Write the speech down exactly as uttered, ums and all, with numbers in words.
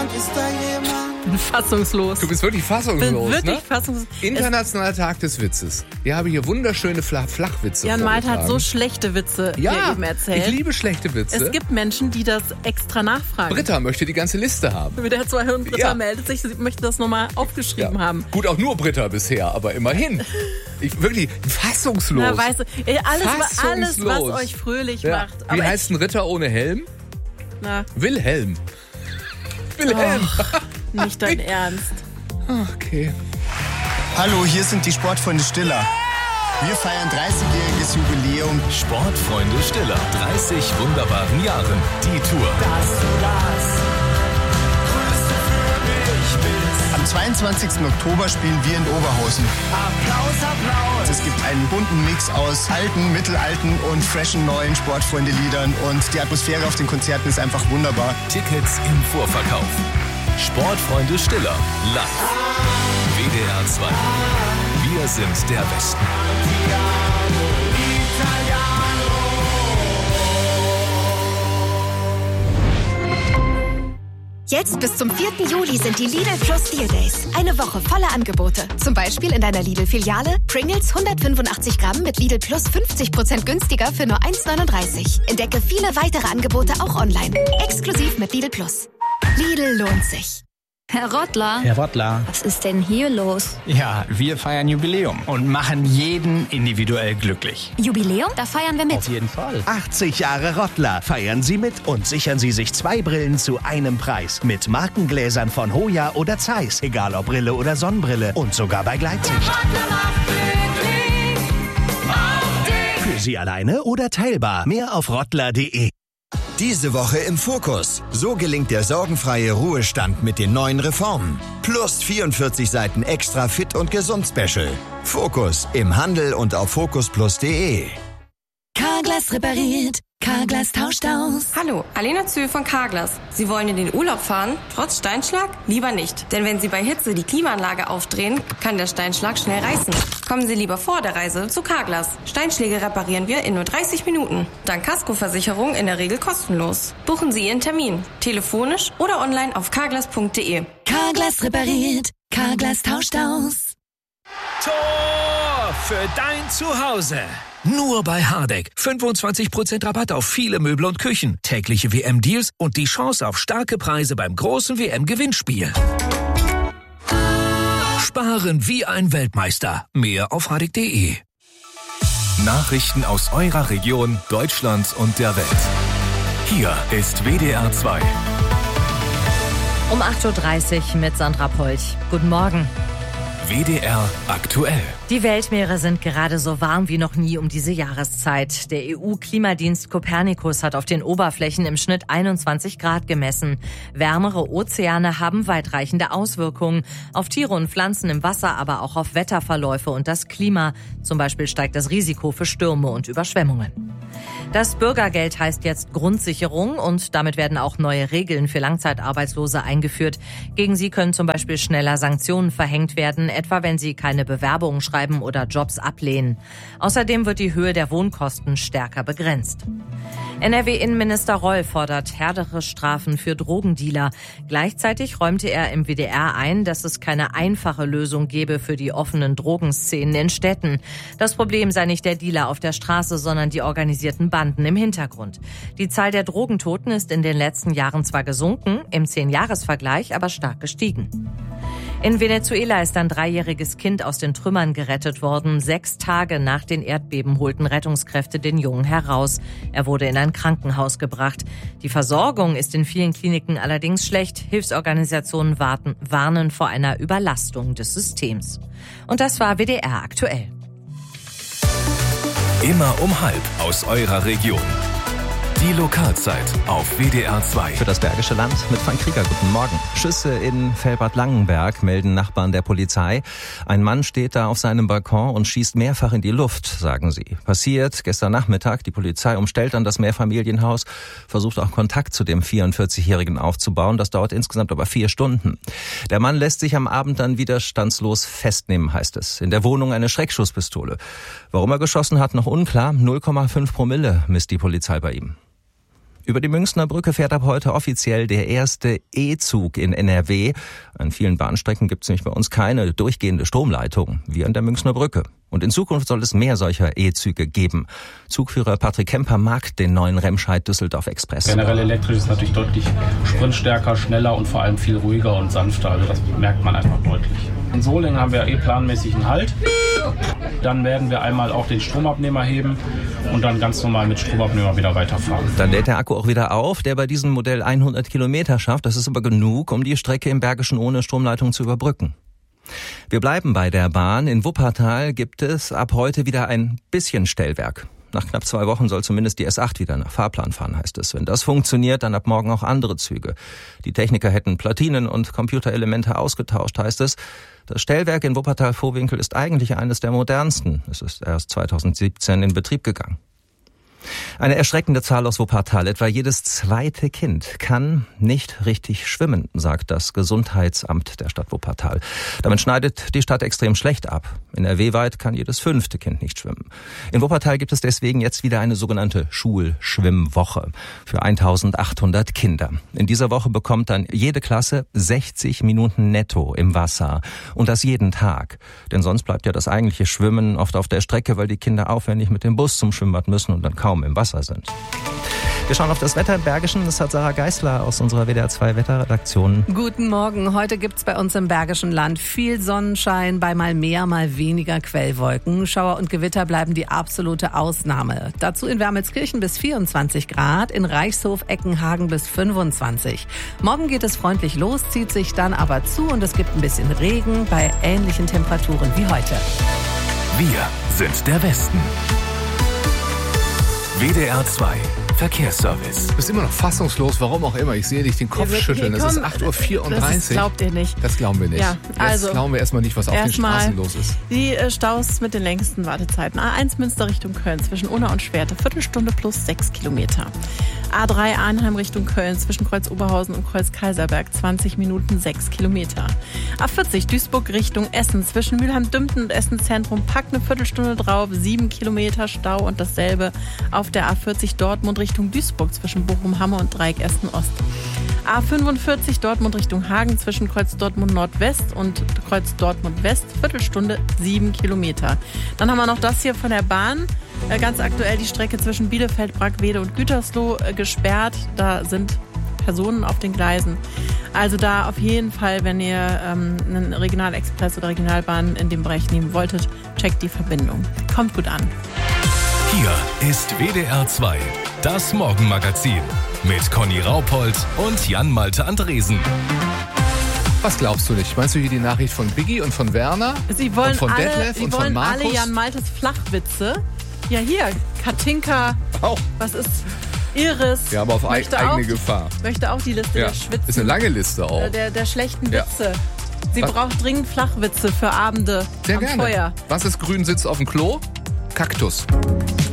jemand, ist da jemand? Ich bin fassungslos. Du bist wirklich fassungslos, bin wirklich ne? fassungslos. Internationaler Tag des Witzes. Wir haben hier wunderschöne Flach- Flachwitze Jan Malte hat so vorgetragen. schlechte Witze Ja, hier eben erzählt. ich liebe schlechte Witze. Es gibt Menschen, die das extra nachfragen. Britta möchte die ganze Liste haben. Der zwei Hirn Britta Ja. meldet sich, sie möchte das nochmal aufgeschrieben haben. Gut, auch nur Britta bisher, aber immerhin. Ich, wirklich fassungslos. Na, weißt du, ey, alles, alles, was Fassungslos. euch fröhlich Ja. macht. Wie Aber heißt ein Ritter ohne Helm? ich, na, Wilhelm. Wilhelm. nicht dein Ernst. Okay. Hallo, hier sind die Sportfreunde Stiller. Wir feiern dreißigjähriges Jubiläum. Sportfreunde Stiller. dreißig wunderbaren Jahren. Die Tour. Am zweiundzwanzigsten Oktober spielen wir in Oberhausen. Applaus, Applaus! Es gibt einen bunten Mix aus alten, mittelalten und freshen neuen Sportfreunde-Liedern. Und die Atmosphäre auf den Konzerten ist einfach wunderbar. Tickets im Vorverkauf. Sportfreunde Stiller. Live. W D R zwei. Wir sind der Westen. Jetzt bis zum vierten Juli sind die Lidl Plus Deal Days. Eine Woche voller Angebote. Zum Beispiel in deiner Lidl-Filiale Pringles hundertfünfundachtzig Gramm mit Lidl Plus fünfzig Prozent günstiger für nur eins neununddreißig. Entdecke viele weitere Angebote auch online. Exklusiv mit Lidl Plus. Lidl lohnt sich. Herr Rottler. Herr Rottler. Was ist denn hier los? Ja, wir feiern Jubiläum und machen jeden individuell glücklich. Jubiläum? Da feiern wir mit. Auf jeden Fall. achtzig Jahre Rottler. Feiern Sie mit und sichern Sie sich zwei Brillen zu einem Preis. Mit Markengläsern von Hoya oder Zeiss. Egal ob Brille oder Sonnenbrille. Und sogar bei Gleitsicht. Für Sie alleine oder teilbar. Mehr auf rottler punkt de. Diese Woche im Fokus. So gelingt der sorgenfreie Ruhestand mit den neuen Reformen. Plus vierundvierzig Seiten extra Fit und Gesund Special. Fokus im Handel und auf fokus plus punkt de. Carglass repariert. Carglass tauscht aus. Hallo, Alena Zühl von Carglass. Sie wollen in den Urlaub fahren? Trotz Steinschlag? Lieber nicht. Denn wenn Sie bei Hitze die Klimaanlage aufdrehen, kann der Steinschlag schnell reißen. Kommen Sie lieber vor der Reise zu Carglass. Steinschläge reparieren wir in nur dreißig Minuten. Dank Kaskoversicherung in der Regel kostenlos. Buchen Sie Ihren Termin. Telefonisch oder online auf carglass punkt de. Carglass repariert. Carglass tauscht aus. Tor für dein Zuhause. Nur bei Hardegg. fünfundzwanzig Prozent Rabatt auf viele Möbel und Küchen. Tägliche W M-Deals und die Chance auf starke Preise beim großen W M-Gewinnspiel. Sparen wie ein Weltmeister. Mehr auf hardegg punkt de. Nachrichten aus eurer Region, Deutschland und der Welt. Hier ist W D R zwei. Um acht Uhr dreißig mit Sandra Polch. Guten Morgen. W D R aktuell. Die Weltmeere sind gerade so warm wie noch nie um diese Jahreszeit. Der E U-Klimadienst Copernicus hat auf den Oberflächen im Schnitt einundzwanzig Grad gemessen. Wärmere Ozeane haben weitreichende Auswirkungen auf Tiere und Pflanzen im Wasser, aber auch auf Wetterverläufe und das Klima. Zum Beispiel steigt das Risiko für Stürme und Überschwemmungen. Das Bürgergeld heißt jetzt Grundsicherung und damit werden auch neue Regeln für Langzeitarbeitslose eingeführt. Gegen sie können zum Beispiel schneller Sanktionen verhängt werden, etwa wenn sie keine Bewerbungen schreiben oder Jobs ablehnen. Außerdem wird die Höhe der Wohnkosten stärker begrenzt. N R W-Innenminister Reul fordert härtere Strafen für Drogendealer. Gleichzeitig räumte er im W D R ein, dass es keine einfache Lösung gebe für die offenen Drogenszenen in Städten. Das Problem sei nicht der Dealer auf der Straße, sondern die organisierten Banden im Hintergrund. Die Zahl der Drogentoten ist in den letzten Jahren zwar gesunken, im Zehn-Jahres-Vergleich aber stark gestiegen. In Venezuela ist ein dreijähriges Kind aus den Trümmern gerettet worden. Sechs Tage nach den Erdbeben holten Rettungskräfte den Jungen heraus. Er wurde in ein Krankenhaus gebracht. Die Versorgung ist in vielen Kliniken allerdings schlecht. Hilfsorganisationen warten, warnen vor einer Überlastung des Systems. Und das war W D R aktuell. Immer um halb aus eurer Region. Die Lokalzeit auf W D R zwei. Für das Bergische Land mit Frank Krieger. Guten Morgen. Schüsse in Velbert-Langenberg melden Nachbarn der Polizei. Ein Mann steht da auf seinem Balkon und schießt mehrfach in die Luft, sagen sie. Passiert gestern Nachmittag. Die Polizei umstellt dann das Mehrfamilienhaus, versucht auch Kontakt zu dem vierundvierzigjährigen aufzubauen. Das dauert insgesamt aber vier Stunden. Der Mann lässt sich am Abend dann widerstandslos festnehmen, heißt es. In der Wohnung eine Schreckschusspistole. Warum er geschossen hat, noch unklar. null Komma fünf Promille misst die Polizei bei ihm. Über die Münchner Brücke fährt ab heute offiziell der erste E-Zug in N R W. An vielen Bahnstrecken gibt es nämlich bei uns keine durchgehende Stromleitung, wie an der Münchner Brücke. Und in Zukunft soll es mehr solcher E-Züge geben. Zugführer Patrick Kemper mag den neuen Remscheid-Düsseldorf-Express. Generell elektrisch ist natürlich deutlich sprintstärker, schneller und vor allem viel ruhiger und sanfter. Also das merkt man einfach deutlich. In Solingen haben wir eh planmäßig einen Halt. Dann werden wir einmal auch den Stromabnehmer heben und dann ganz normal mit Stromabnehmer wieder weiterfahren. Dann lädt der Akku auch wieder auf, der bei diesem Modell hundert Kilometer schafft. Das ist aber genug, um die Strecke im Bergischen ohne Stromleitung zu überbrücken. Wir bleiben bei der Bahn. In Wuppertal gibt es ab heute wieder ein bisschen Stellwerk. Nach knapp zwei Wochen soll zumindest die S acht wieder nach Fahrplan fahren, heißt es. Wenn das funktioniert, dann ab morgen auch andere Züge. Die Techniker hätten Platinen und Computerelemente ausgetauscht, heißt es. Das Stellwerk in Wuppertal-Vohwinkel ist eigentlich eines der modernsten. Es ist erst zweitausendsiebzehn in Betrieb gegangen. Eine erschreckende Zahl aus Wuppertal. Etwa jedes zweite Kind kann nicht richtig schwimmen, sagt das Gesundheitsamt der Stadt Wuppertal. Damit schneidet die Stadt extrem schlecht ab. In N R W-weit kann jedes fünfte Kind nicht schwimmen. In Wuppertal gibt es deswegen jetzt wieder eine sogenannte Schulschwimmwoche für eintausendachthundert Kinder. In dieser Woche bekommt dann jede Klasse sechzig Minuten netto im Wasser. Und das jeden Tag. Denn sonst bleibt ja das eigentliche Schwimmen oft auf der Strecke, weil die Kinder aufwendig mit dem Bus zum Schwimmbad müssen und dann kaum im Wasser sind. Wir schauen auf das Wetter im Bergischen. Das hat Sarah Geisler aus unserer W D R zwei Wetterredaktion. Guten Morgen. Heute gibt's bei uns im Bergischen Land viel Sonnenschein, bei mal mehr, mal weniger Quellwolken. Schauer und Gewitter bleiben die absolute Ausnahme. Dazu in Wermelskirchen bis vierundzwanzig Grad, in Reichshof, Eckenhagen bis fünfundzwanzig. Morgen geht es freundlich los, zieht sich dann aber zu und es gibt ein bisschen Regen bei ähnlichen Temperaturen wie heute. Wir sind der Westen. W D R zwei Verkehrsservice. Du bist immer noch fassungslos, warum auch immer. Ich sehe dich den Kopf ja, schütteln. Es ist acht Uhr vierunddreißig. Das glaubt ihr nicht. Das glauben wir nicht. Ja, also, Jetzt glauben wir erstmal nicht, was auf den Straßen los ist. Die Staus mit den längsten Wartezeiten. A eins Münster Richtung Köln zwischen Unna und Schwerte. Viertelstunde plus sechs Kilometer. A drei Arnheim Richtung Köln zwischen Kreuz Oberhausen und Kreuz Kaiserberg. zwanzig Minuten, sechs Kilometer. A vierzig Duisburg Richtung Essen zwischen Mülheim-Dümpten und Essen Zentrum. Packt eine Viertelstunde drauf. sieben Kilometer Stau und dasselbe auf der A vierzig Dortmund Richtung Duisburg zwischen Bochum-Hamme und Dreieck Essen-Ost. A fünfundvierzig Dortmund Richtung Hagen zwischen Kreuz Dortmund Nordwest und Kreuz Dortmund West. Viertelstunde, sieben Kilometer. Dann haben wir noch das hier von der Bahn. Ganz aktuell die Strecke zwischen Bielefeld, Brackwede und Gütersloh gesperrt. Da sind Personen auf den Gleisen. Also da auf jeden Fall, wenn ihr ähm, einen Regionalexpress oder Regionalbahn in dem Bereich nehmen wolltet, checkt die Verbindung. Kommt gut an. Hier ist W D R zwei, das Morgenmagazin mit Conny Raupold und Jan-Malte Andresen. Was glaubst du nicht? Meinst du hier die Nachricht von Biggie und von Werner? Sie wollen und von alle, Detlef Sie und wollen von Markus? alle Jan-Maltes Flachwitze. Ja, hier, Katinka. Auch. Was ist Iris? Ja, aber auf möchte eigene auch, Gefahr. Möchte auch die Liste ja. der Schwitzen. Ist eine lange Liste auch. Der, der schlechten Witze. Ja. Sie Was? braucht dringend Flachwitze für Abende Sehr am gerne. Feuer. Was ist grün, sitzt auf dem Klo? Kaktus.